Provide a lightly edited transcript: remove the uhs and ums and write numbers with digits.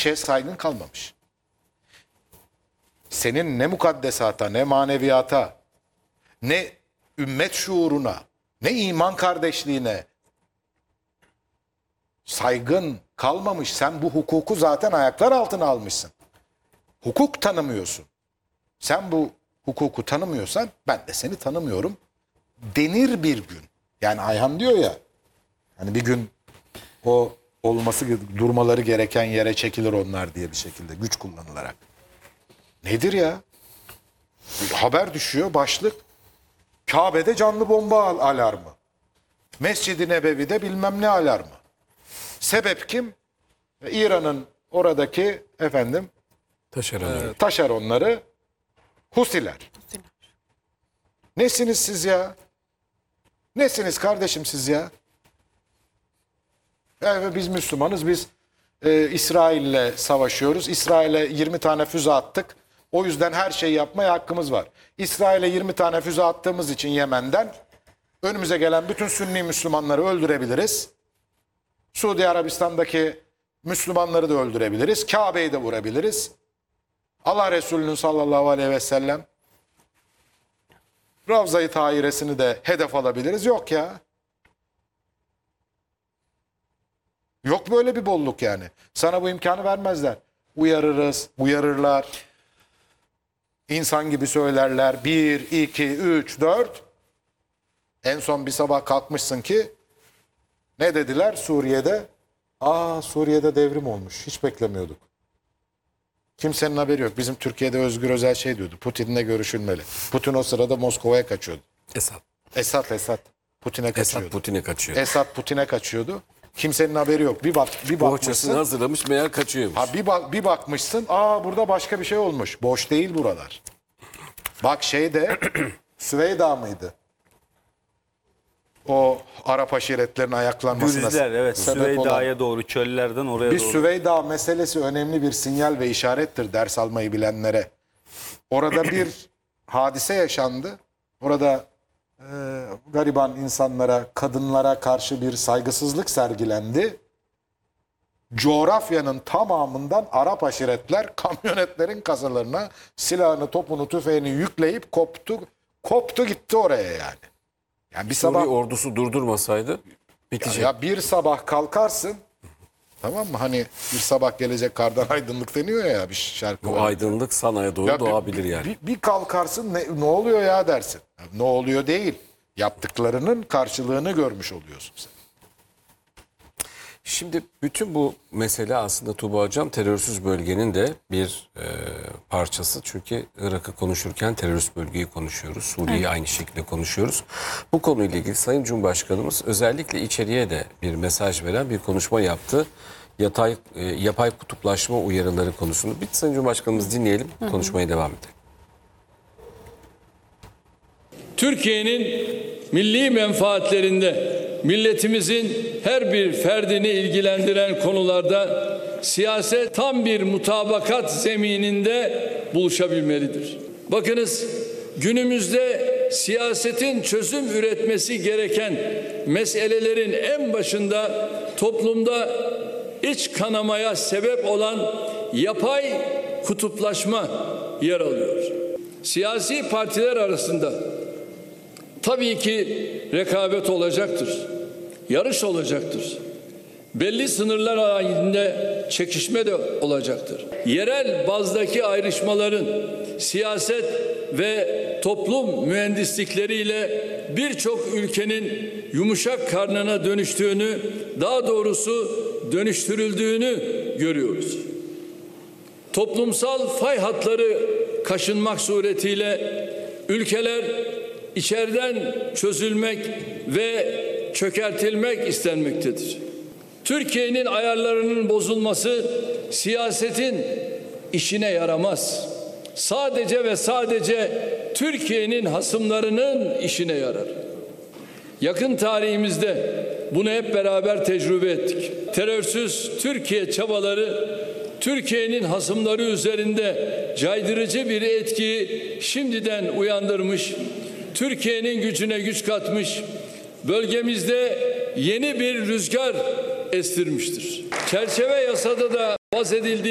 şeye saygın kalmamış. Senin ne mukaddesata, ne maneviyata, ne ümmet şuuruna, ne iman kardeşliğine saygın kalmamış. Sen bu hukuku zaten ayaklar altına almışsın. Hukuk tanımıyorsun. Sen bu hukuku tanımıyorsan ben de seni tanımıyorum denir bir gün. Yani Ayhan diyor ya, hani bir gün o durmaları gereken yere çekilir onlar diye bir şekilde güç kullanılarak. Nedir ya? Haber düşüyor, başlık. Kabe'de canlı bomba alarmı. Mescid-i Nebevi'de bilmem ne alarmı. Sebep kim? İran'ın oradaki taşeronları Husiler. Nesiniz siz ya? Nesiniz kardeşim siz ya? Evet, biz Müslümanız, biz İsrail'le savaşıyoruz. İsrail'e 20 tane füze attık. O yüzden her şeyi yapmaya hakkımız var. İsrail'e 20 tane füze attığımız için Yemen'den önümüze gelen bütün Sünni Müslümanları öldürebiliriz. Suudi Arabistan'daki Müslümanları da öldürebiliriz. Kabe'yi de vurabiliriz. Allah Resulü'nün sallallahu aleyhi ve sellem Ravza-i Tahiresini de hedef alabiliriz. Yok ya. Yok böyle bir bolluk yani. Sana bu imkanı vermezler. Uyarırız, uyarırlar. İnsan gibi söylerler. 1, 2, 3, 4. En son bir sabah kalkmışsın ki ne dediler Suriye'de? Suriye'de devrim olmuş. Hiç beklemiyorduk. Kimsenin haberi yok. Bizim Türkiye'de Özgür Özel şey diyordu. Putin'le görüşülmeli. Putin o sırada Moskova'ya kaçıyordu. Esad. Putin'e kaçıyordu. Esad Putin'e kaçıyordu. Kimsenin haberi yok. Bir bakmışsın. Bohçasını hazırlamış, meğer kaçıyormuş. Bir bakmışsın. Burada başka bir şey olmuş. Boş değil buralar. Bak şeyde Süveyda mıydı? O Arap aşiretlerinin ayaklanmasına Gürüzler, evet, Süveyda'ya doğru, çöllerden oraya doğru. Süveyda meselesi önemli bir sinyal ve işarettir ders almayı bilenlere. Orada bir hadise yaşandı. Orada gariban insanlara, kadınlara karşı bir saygısızlık sergilendi. Coğrafyanın tamamından Arap aşiretler kamyonetlerin kasalarına silahını, topunu, tüfeğini yükleyip koptu gitti oraya yani. Yani bir Suriye ordusu durdurmasaydı bitecek. Ya bir sabah kalkarsın, tamam mı? Hani bir sabah gelecek kardan aydınlık deniyor ya bir şarkı. O aydınlık sanaya doğru doğabilir yani. Bir kalkarsın ne oluyor ya dersin. Ne oluyor değil. Yaptıklarının karşılığını görmüş oluyorsun sen. Şimdi bütün bu mesele aslında Tuğba Hocam terörsüz bölgenin de bir parçası. Çünkü Irak'ı konuşurken terörist bölgeyi konuşuyoruz. Suriye'yi aynı şekilde konuşuyoruz. Bu konuyla ilgili Sayın Cumhurbaşkanımız özellikle içeriye de bir mesaj veren bir konuşma yaptı. Yapay kutuplaşma uyarıları konusunu. Bir Sayın Cumhurbaşkanımız dinleyelim. Konuşmaya devam edelim. Türkiye'nin milli menfaatlerinde milletimizin her bir ferdini ilgilendiren konularda siyaset tam bir mutabakat zemininde buluşabilmelidir. Bakınız, günümüzde siyasetin çözüm üretmesi gereken meselelerin en başında toplumda iç kanamaya sebep olan yapay kutuplaşma yer alıyor. Siyasi partiler arasında tabii ki rekabet olacaktır. Yarış olacaktır. Belli sınırlar halinde çekişme de olacaktır. Yerel bazdaki ayrışmaların siyaset ve toplum mühendislikleriyle birçok ülkenin yumuşak karnına dönüştüğünü, daha doğrusu dönüştürüldüğünü görüyoruz. Toplumsal fay hatları kaşınmak suretiyle ülkeler içeriden çözülmek ve çökertilmek istenmektedir. Türkiye'nin ayarlarının bozulması siyasetin işine yaramaz. Sadece ve sadece Türkiye'nin hasımlarının işine yarar. Yakın tarihimizde bunu hep beraber tecrübe ettik. Terörsüz Türkiye çabaları Türkiye'nin hasımları üzerinde caydırıcı bir etkiyi şimdiden uyandırmış, Türkiye'nin gücüne güç katmış, bölgemizde yeni bir rüzgar estirmiştir. Çerçeve yasada da bahsedildiği